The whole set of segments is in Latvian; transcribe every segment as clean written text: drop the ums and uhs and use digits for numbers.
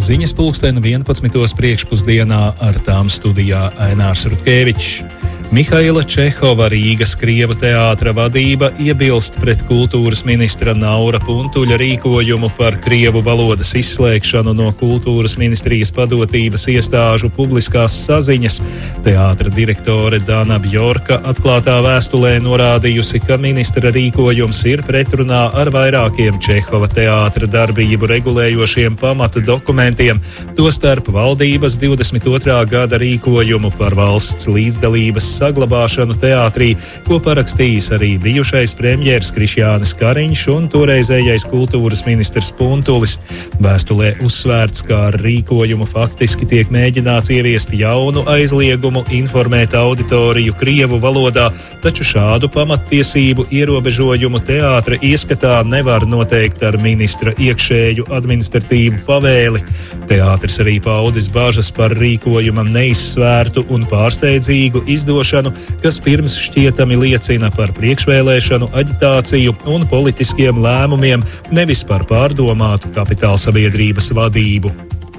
Ziņas pulksteni 11. priekšpusdienā, ar tām studijā Ainārs Rutkevičs. Mihaila Čehova Rīgas Krievu teātra vadība iebilst pret kultūras ministra Naura Puntuļa rīkojumu par krievu valodas izslēgšanu no kultūras ministrijas padotības iestāžu publiskās saziņas. Teātra direktore Dana Bjorka atklātā vēstulē norādījusi, ka ministra rīkojums ir pretrunā ar vairākiem Čehova teātra darbību regulējošiem pamata dokumentiem, tostarp valdības 22. gada rīkojumu par valsts līdzdalības saglabāšanu teātrī, ko parakstījis arī bijušais premjers Krišjānis Kariņš un toreizējais kultūras ministrs Puntulis. Vēstulē uzsvērts, ka ar rīkojumu faktiski tiek mēģināts ieviest jaunu aizliegumu informēt auditoriju krievu valodā, taču šādu pamattiesību ierobežojumu teātra ieskatā nevar noteikt ar ministra iekšēju administratīvu pavēli. Teātris arī paudis bažas par rīkojuma neizsvērtu un pārsteidzīgu izdošanu, kas pirms šķietami liecina par priekšvēlēšanu aģitāciju un politiskiem lēmumiem, nevis par pārdomātu kapitālsabiedrības vadību.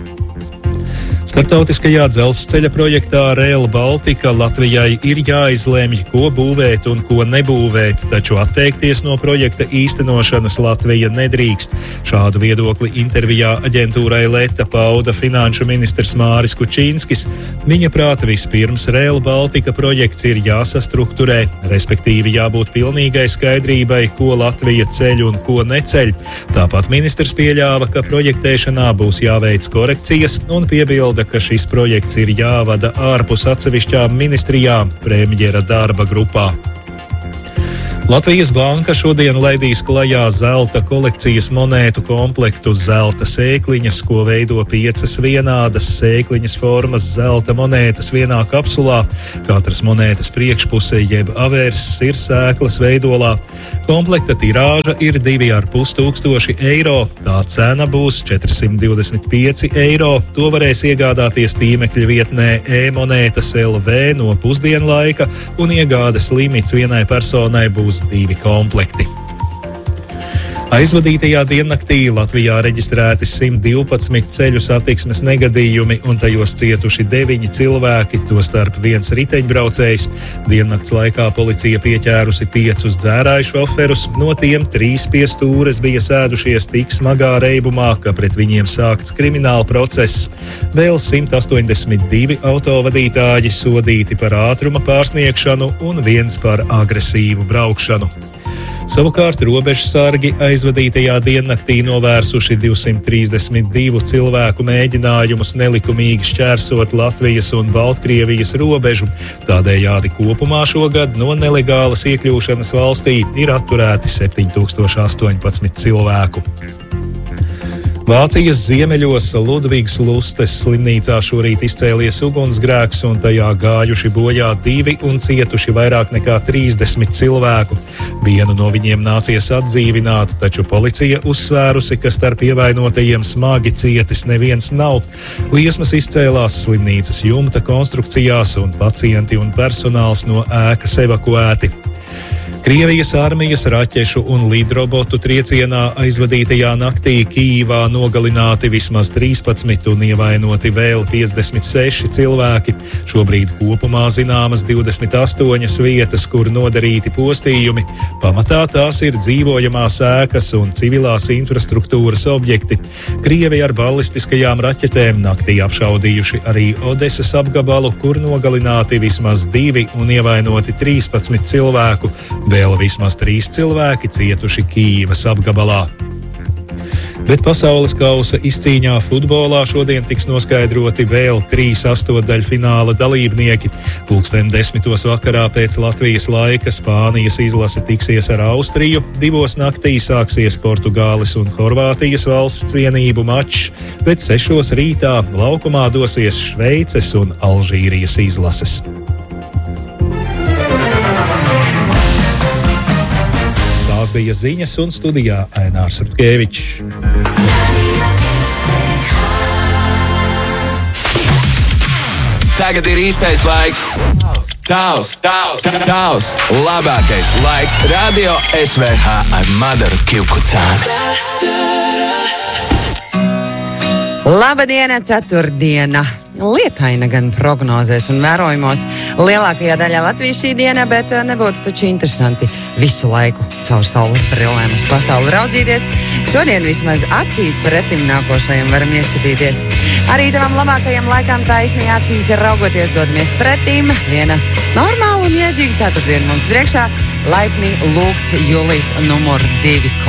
Startautiskajā dzelzceļa projektā Rail Baltica Latvijai ir jāizlemj, ko būvēt un ko nebūvēt, taču atteikties no projekta īstenošanas Latvija nedrīkst. Šādu viedokli intervijā aģentūrai Leta pauda finanšu ministrs Māris Kučinskis. Viņa prāta vispirms Rail Baltica projekts ir jāsastrukturē, respektīvi jābūt pilnīgai skaidrībai, ko Latvija ceļ un ko neceļ. Tāpat ministrs pieļāva, ka projektēšanā būs jāveic korekcijas un piebilda, ka šis projekts ir jāvada ārpus atsevišķām ministrijām premjera darba grupā. Latvijas Banka šodien laidīs klajā zelta kolekcijas monētu komplektu zelta sēkliņas, ko veido 5 vienādas sēkliņas formas zelta monētas vienā kapsulā. Katras monētas priekšpuse jeb averss ir sēklas veidolā. Komplekta tirāža ir 2,5 eiro, tā cena būs 425 eiro. To varēs iegādāties tīmekļa vietnē e-monētas LV no pusdienlaika, un iegādes limits vienai personai būs 2 komplekti. Aizvadītajā diennaktī Latvijā reģistrēti 112 ceļu satiksmes negadījumi un tajos cietuši 9 cilvēki, tostarp 1 riteņbraucējs. Diennakts laikā policija pieķērusi 5 dzērāju šoferus, no tiem 3 pie stūres bija sēdušies tik smagā reibumā, ka pret viņiem sākts krimināla process. Vēl 182 autovadītāji sodīti par ātruma pārsniegšanu un 1 par agresīvu braukšanu. Savukārt robežsargi aizvadītajā diennaktī novērsuši 232 cilvēku mēģinājumus nelikumīgi šķērsot Latvijas un Baltkrievijas robežu. Tādējādi kopumā šogad no nelegālas iekļūšanas valstī ir atturēti 7018 cilvēku. Vācijas ziemeļos Ludvigs Lustes slimnīcā šorīt izcēlies ugunsgrēks un tajā gājuši bojā 2 un cietuši vairāk nekā 30 cilvēku. Vienu no viņiem nācies atdzīvināt, taču policija uzsvērusi, ka starp ievainotajiem smagi cietis neviens nav. Liesmas izcēlās slimnīcas jumta konstrukcijās un pacienti un personāls no ēkas evakuēti. Krievijas armijas raķešu un lidrobotu triecienā aizvadītajā naktī Kijivā nogalināti vismaz 13 un ievainoti vēl 56 cilvēki. Šobrīd kopumā zināmas 28 vietas, kur nodarīti postījumi. Pamatā tās ir dzīvojamās ēkas un civilās infrastruktūras objekti. Krievi ar balistiskajām raķetēm naktī apšaudījuši arī Odesas apgabalu, kur nogalināti vismaz 2 un ievainoti 13 cilvēku. Vēl vismaz 3 cilvēki cietuši Kijivas apgabalā. Bet pasaules kausa izcīņā futbolā šodien tiks noskaidroti vēl 3 astotdaļfināla dalībnieki. 10:00 vakarā pēc Latvijas laika Spānijas izlase tiksies ar Austriju, 2 naktī sāksies Portugāles un Horvātijas valsts vienību mačs, bet 6 rītā laukumā dosies Šveices un Alžīrijas izlases. Tās bija ziņas un studijā Ainārs Rutkevičs. Tagad ir īstais laiks. Tavs labākais laiks Radio SVH ar Madaru Kivkucāni. Labadiena, ceturtdiena! Lietaina gan prognozēs un vērojumos lielākajā daļā Latvijas šī diena, bet nebūtu taču interesanti visu laiku caur saules brillēm uz pasauli raudzīties. Šodien vismaz acīs pretim nākošajam varam ieskatīties. Arī tavam labākajam laikam taisnī acīs raugoties dodamies pretim. Viena normāla un iedzīga ceturtdiena mums priekšā. Laipni lūgts Julijas numur 2.